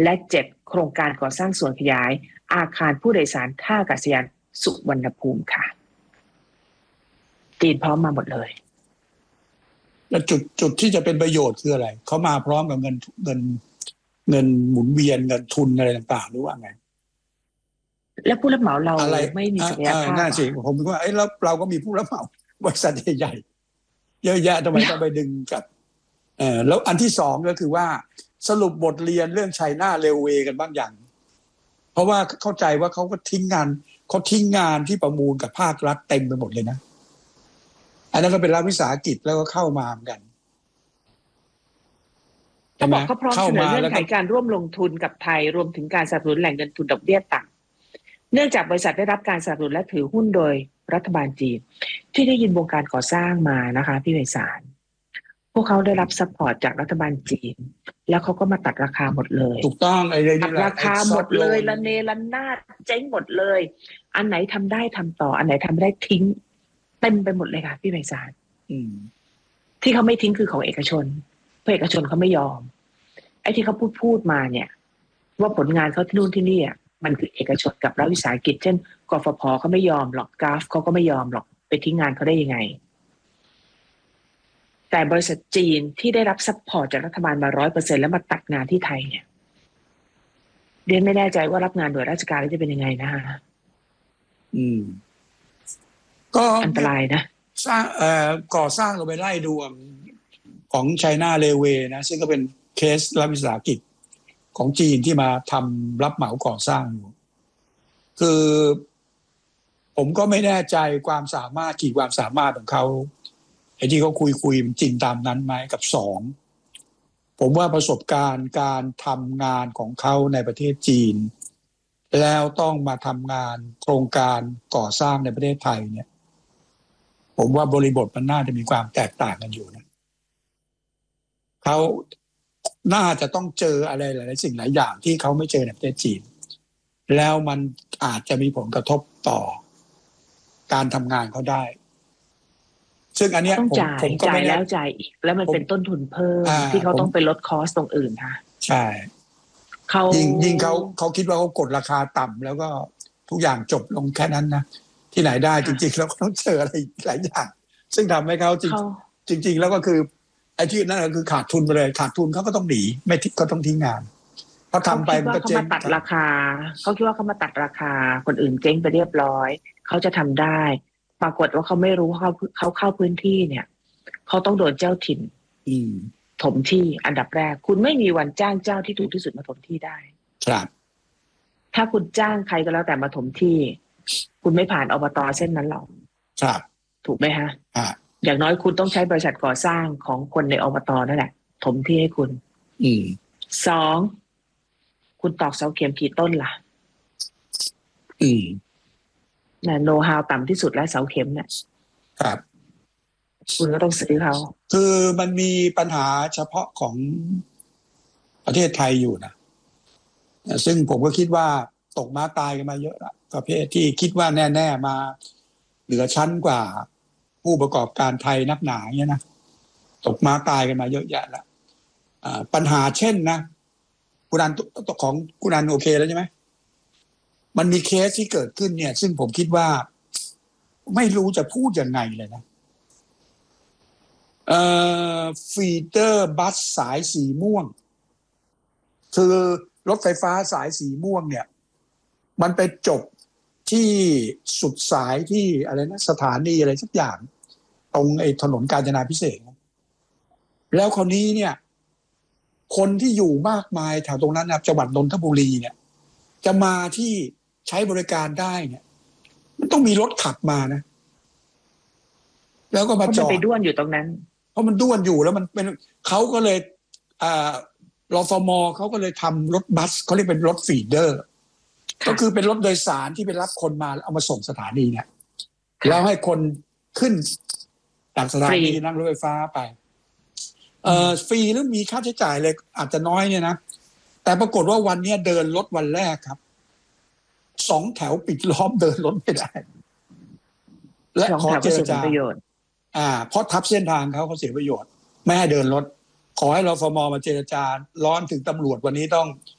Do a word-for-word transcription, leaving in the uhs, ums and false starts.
และเจ็ดโครงการก่อสร้างส่วนขยายอาคารผู้โดยสารท่าอากาศยานสุวรรณภูมิค่ะจีนพร้อมมาหมดเลยแล้วจุดจุดที่จะเป็นประโยชน์คืออะไรเขามาพร้อมกับเงินเงินเงินหมุนเวียนเงินทุนอะไรต่างๆหรือว่าไงแล้วผู้รับเหมาเราอะไรไม่มีศักยภาพน่าสิผมว่าไอ้เราเราก็มีผู้รับเหมาบริษัทใหญ่ๆเยอะแยะทำไมต้องไปดึงกับเออแล้วอันที่สองก็คือว่าสรุปบทเรียนเรื่องไชน่าเรลเวย์กันบ้างอย่างเพราะว่าเข้าใจว่าเขาก็ทิ้งงานเขาทิ้งงานที่ประมูลกับภาครัฐเต็มไปหมดเลยนะอันนั้นก็เป็นรัฐวิสาหกิจแล้วก็เข้ามาเหมือนกันเขาบอกเขาพร้อมเสนอเงื่อนไขการร่วมลงทุนกับไทยรวมถึงการสนับสนุนแหล่งเงินทุนดอกเบี้ยต่ำเนื่องจากบริษัทได้รับการสนับสนุนและถือหุ้นโดยรัฐบาลจีนที่ได้ยินวงการก่อสร้างมานะคะพี่ไพศาลพวกเขาได้รับซัพพอร์ตจากรัฐบาลจีนแล้วเขาก็มาตัดราคาหมดเลยถูกต้องไอ้เรื่องตัดราคาหมดเลยละเนระนาดเจ๊งหมดเลยอันไหนทำได้ทำต่ออันไหนทำไม่ได้ทิ้งเต็มไปหมดเลยค่ะพี่ไพศาลที่เขาไม่ทิ้งคือของเอกชนเพราะเอกชนเขาไม่ยอมไอ้ที่เขาพูดพูดมาเนี่ยว่าผลงานเขาที่นู่นที่นี่อ่ะมันคือเอกชนกับรัฐวิสาหกิจเช่นกฟผเขาไม่ยอมหรอกกราฟเขาก็ไม่ยอมหรอกไปทิ้งงานเขาได้ยังไงแต่บริษัทจีนที่ได้รับซัพพอร์ตจากรัฐบาลมาร้อยเปอร์เซ็นต์แล้วมาตัดงานที่ไทยเนี่ยเรียนไม่แน่ใจว่ารับงานโดยราชการแล้วจะเป็นยังไงนะฮะอืมก็อันตรายนะสร้างเอ่อก่อสร้างเราไปไล่ดูของไชน่าเรลเวย์นะซึ่งก็เป็นเคสรัฐวิสาหกิจของจีนที่มาทำรับเหมาก่อสร้างคือผมก็ไม่แน่ใจความสามารถกี่ความสามารถของเขาไอ้ที่เขาคุยคุยมันจริงตามนั้นไหมกับสองผมว่าประสบการณ์การทำงานของเขาในประเทศจีนแล้วต้องมาทำงานโครงการก่อสร้างในประเทศไทยเนี่ยผมว่าบริบทมันน่าจะมีความแตกต่างกันอยู่นะเขาน่าจะต้องเจออะไรหลายๆสิ่งหลายอย่างที่เขาไม่เจอในประเทศจีนแล้วมันอาจจะมีผลกระทบต่อการทำงานเขาได้ซึ่งอันนี้ต้องจ่ายจ่ายแล้วจ่ายอีกแล้วมันเป็นต้นทุนเพิ่มที่เขาต้องไปลดคอสตรงอื่นค่ะใช่เขายิ่งยิ่งเขาเขาคิดว่าเขากดราคาต่ำแล้วก็ทุกอย่างจบลงแค่นั้นนะที่ไหนได้จริงๆแล้วก็ต้องเจออะไรหลายอย่างซึ่งทำให้เขาจริงจริงๆแล้วก็คือไอ้ที่นั่นก็คือขาดทุนไปเลยขาดทุนเขาก็ต้องหนีไม่ทิ้งก็ต้องทิ้งงานเขาทำไปมันก็เจ๊งเขามาตัดราคาเขาคิดว่าเขามาตัดราคาคนอื่นเจ๊งไปเรียบร้อยเขาจะทำได้ปรากฏว่าเขาไม่รู้เขาเขาเข้าพื้นที่เนี่ยเขาต้องโดนเจ้าถิ่นถมที่อันดับแรกคุณไม่มีวันจ้างเจ้าที่ถูกที่สุดมาถมที่ได้ครับถ้าคุณจ้างใครก็แล้วแต่มาถมที่คุณไม่ผ่านอบต.เส้นนั้นหรอกครับถูกไหมฮะอย่างน้อยคุณต้องใช้บริษัทก่อสร้างของคนในอบต.นั่นแหละถมที่ให้คุณอืมสองคุณตอกเสาเข็มกี่ต้นล่ะอืมน่ะโนฮาวต่ำที่สุดแล้วเสาเข็มเนี่ยครับคุณก็ต้องซื้อเขาคือมันมีปัญหาเฉพาะของประเทศไทยอยู่นะซึ่งผมก็คิดว่าตกม้าตายกันมาเยอะละประเภทที่คิดว่าแน่ๆมาเหนือชั้นกว่าผู้ประกอบการไทยนักหนาเนี่ยนะตกม้าตายกันมาเยอะแยะแล้วปัญหาเช่นนะคุณอันของคุณอันโอเคแล้วใช่ไหมมันมีเคสที่เกิดขึ้นเนี่ยซึ่งผมคิดว่าไม่รู้จะพูดยังไงเลยนะเอ่อฟีเดอร์บัสสายสีม่วงคือรถไฟฟ้าสายสีม่วงเนี่ยมันไปจบที่สุดสายที่อะไรนะสถานีอะไรสักอย่างตรงไอ้ถนนกาญจนาภิเษกแล้วคราวนี้เนี่ยคนที่อยู่มากมายแถวตรงนั้นนะจังหวัดนนทบุรีเนี่ยจะมาที่ใช้บริการได้เนี่ยมันต้องมีรถขับมานะแล้วก็มาจอดไปด้วนอยู่ตรงนั้นเพราะมันด้วนอยู่แล้วมันเป็นเขาก็เลยอ่ารฟม.เขาก็เลยทำรถบัสเขาเรียกเป็นรถฟีเดอร์ก็คือเป็นรถโดยสารที่ไปรับคนมาเอามาส่งสถานีเนี่ยแล้วให้คนขึ้นจากสถานีนั่งรถไฟฟ้าไปเอ่อฟรีแล้วมีค่าใช้จ่ายเลยอาจจะน้อยเนี่ยนะแต่ปรากฏว่าวันนี้เดินรถวันแรกครับสองแถวปิดล้อมเดินรถไม่ได้และขอเจรจาอ่าเพราะทับเส้นทางเขาเขาเสียประโยชน์ไม่ให้เดินรถขอให้รฟม.มาเจรจาร้อนถึงตำรวจวันนี้ต้อง